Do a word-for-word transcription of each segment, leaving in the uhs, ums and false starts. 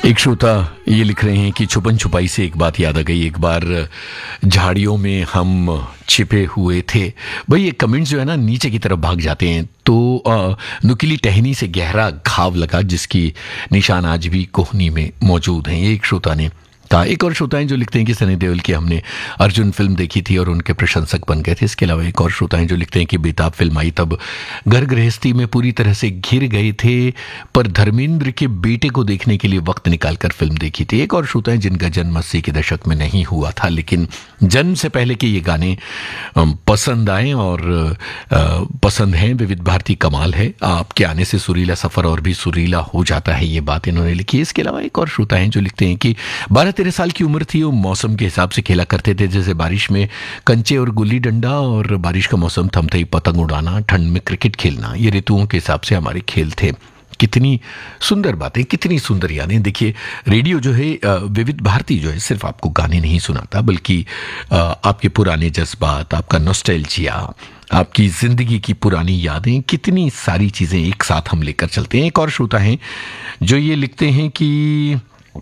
एक श्रोता ये लिख रहे हैं कि छुपन छुपाई से एक बात याद आ गई। एक बार झाड़ियों में हम छिपे हुए थे। भाई ये कमेंट्स जो है ना नीचे की तरफ भाग जाते हैं तो आ, नुकीली टहनी से गहरा घाव लगा जिसकी निशान आज भी कोहनी में मौजूद हैं। ये एक श्रोता ने कहा। एक और श्रोता हैं जो लिखते हैं कि सनी देओल की हमने अर्जुन फिल्म देखी थी और उनके प्रशंसक बन गए थे। इसके अलावा एक और श्रोता हैं जो लिखते हैं कि बेताब फिल्म आई तब घर गृहस्थी में पूरी तरह से घिर गए थे, पर धर्मेंद्र के बेटे को देखने के लिए वक्त निकालकर फिल्म देखी थी। एक और श्रोता हैं जिनका जन्म अस्सी के दशक में नहीं हुआ था लेकिन जन्म से पहले के ये गाने पसंद आए और पसंद हैं। विविध भारती कमाल है, आपके आने से सुरीला सफर और भी सुरीला हो जाता है। ये बात इन्होंने लिखी। इसके अलावा एक और श्रोता हैं जो लिखते हैं कि बारह तेरह साल की उम्र थी, वो मौसम के हिसाब से खेला करते थे, जैसे बारिश में कंचे और गुल्ली डंडा और बारिश का मौसम थमते ही पतंग उड़ाना, ठंड में क्रिकेट खेलना। ये ऋतुओं के हिसाब से हमारे खेल थे। कितनी सुंदर बातें, कितनी सुंदर यादें। देखिए रेडियो जो है, विविध भारती जो है, सिर्फ आपको गाने नहीं सुनाता बल्कि आपके पुराने जज्बात, आपका नॉस्टैल्जिया, आपकी जिंदगी की पुरानी यादें, कितनी सारी चीजें एक साथ हम लेकर चलते हैं। एक और श्रोता हैं जो ये लिखते हैं कि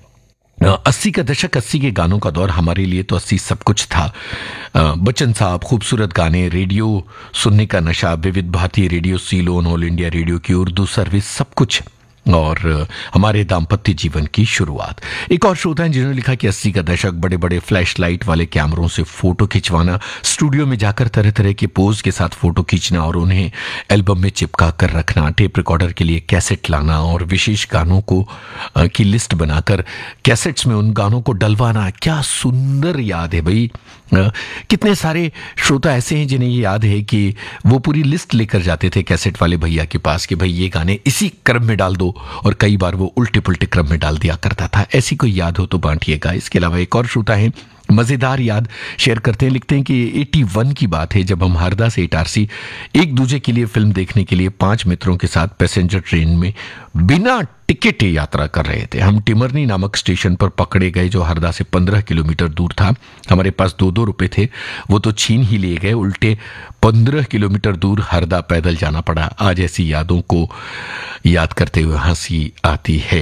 अस्सी का दशक, अस्सी के गानों का दौर, हमारे लिए तो अस्सी सब कुछ था। बच्चन साहब, खूबसूरत गाने, रेडियो सुनने का नशा, विविध Bharti radio, Ceylon, all India radio की उर्दू सर्विस, सब कुछ और हमारे दाम्पत्य जीवन की शुरुआत। एक और श्रोता हैं जिन्होंने लिखा कि अस्सी का दशक, बड़े बड़े फ्लैश लाइट वाले कैमरों से फोटो खिंचवाना, स्टूडियो में जाकर तरह तरह के पोज के साथ फोटो खींचना और उन्हें एल्बम में चिपका कर रखना, टेप रिकॉर्डर के लिए कैसेट लाना और विशेष गानों को की लिस्ट बनाकर कैसेट्स में उन गानों को डलवाना। क्या सुंदर याद है भाई। कितने सारे श्रोता ऐसे हैं जिन्हें ये याद है कि वो पूरी लिस्ट लेकर जाते थे कैसेट वाले भैया के पास कि भाई ये गाने इसी क्रम में डाल दो, और कई बार वो उल्टे पुल्टे क्रम में डाल दिया करता था। ऐसी कोई याद हो तो बांटिएगा। इसके अलावा एक और श्रोता है मजेदार याद शेयर करते हैं, लिखते हैं कि इक्यासी की बात है जब हम हरदा से इटारसी एक दूसरे के लिए फिल्म देखने के लिए पांच मित्रों के साथ पैसेंजर ट्रेन में बिना टिकट यात्रा कर रहे थे। हम टिमरनी नामक स्टेशन पर पकड़े गए जो हरदा से पंद्रह किलोमीटर दूर था। हमारे पास दो दो रुपए थे, वो तो छीन ही लिए गए। उल्टे पंद्रह किलोमीटर दूर हरदा पैदल जाना पड़ा। आज ऐसी यादों को याद करते हुए हंसी आती है।